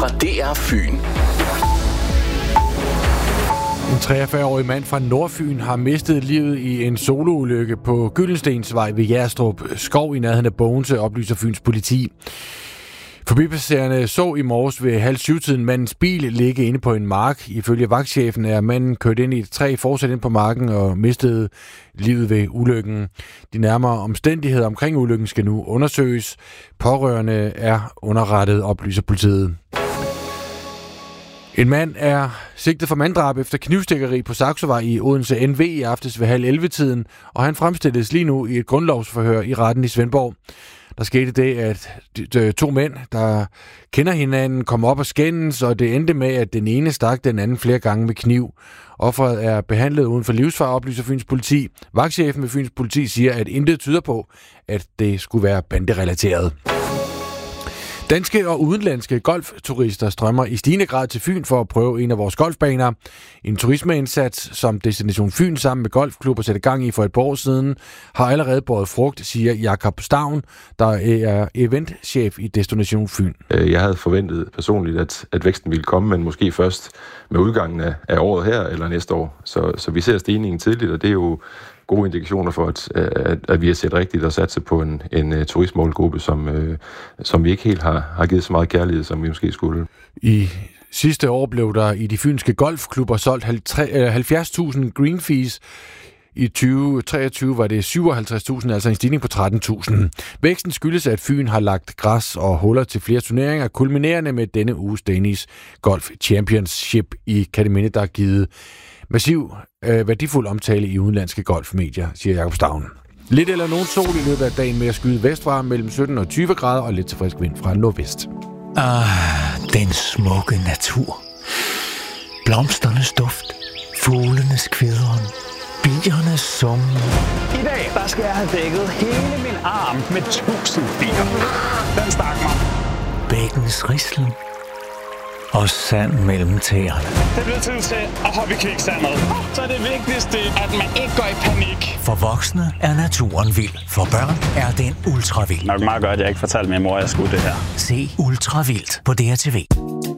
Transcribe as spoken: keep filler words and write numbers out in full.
fra D R Fyn. En treogfyrre-årig mand fra Nordfyn har mistet livet i en soloulykke på Gyldenstensvej ved Jerstrup Skov i nærheden af Bogense, oplyser Fyns politi. Forbipasserende så i morges ved halv syv-tiden mandens bil ligge inde på en mark. Ifølge vagtchefen er manden kørt ind i et træ, fortsat ind på marken og mistede livet ved ulykken. De nærmere omstændigheder omkring ulykken skal nu undersøges. Pårørende er underrettet, oplyser politiet. En mand er sigtet for manddrab efter knivstikkeri på Saxovej i Odense N V i aftes ved halv elleve-tiden, og han fremstilles lige nu i et grundlovsforhør i retten i Svendborg. Der skete det, at de to mænd, der kender hinanden, kom op og skændes, og det endte med, at den ene stak den anden flere gange med kniv. Offeret er behandlet uden for livsfare, oplyser Fyns politi. Vagtchefen ved Fyns politi siger, at intet tyder på, at det skulle være banderelateret. Danske og udenlandske golfturister strømmer i stigende grad til Fyn for at prøve en af vores golfbaner. En turismeindsats, som Destination Fyn sammen med golfklubber satte gang i for et par år siden, har allerede båret frugt, siger Jakob Stavn, der er eventchef i Destination Fyn. Jeg havde forventet personligt, at, at væksten ville komme, men måske først med udgangen af, af året her eller næste år. Så, så vi ser stigningen tidligt, og det er jo gode indikationer for, at, at, at vi har set rigtigt og satset på en, en uh, turistmålgruppe, som, uh, som vi ikke helt har, har givet så meget kærlighed, som vi måske skulle. I sidste år blev der i de fynske golfklubber solgt halvfjerds tusind green fees. I tyve treogtyve var det syvoghalvtreds tusind, altså en stigning på tretten tusind. Væksten skyldes, at Fyn har lagt græs og huller til flere turneringer, kulminerende med denne uges Danish Golf Championship i Kerteminde, der er givet massiv øh, værdifuld omtale i udenlandske golfmedier, siger Jakob Stavn. Lidt eller nogen sol i løbet af dagen med at skyde vestfra mellem sytten og tyve grader og lidt til frisk vind fra nordvest. Ah, den smukke natur. Blomsternes duft, fuglenes kvidren, biernes summen. I dag, der skal jeg have dækket hele min arm med tusind bier. Den stak mig. Bækkens rislen og sand mellem tæerne. Det bliver tid til at hoppe i kviksandet. Så er det vigtigste, at man ikke går i panik. For voksne er naturen vild. For børn er den ultra vild. Nok meget godt, at jeg ikke fortalte min mor, at jeg skulle det her. Se Ultra Vildt på D R T V.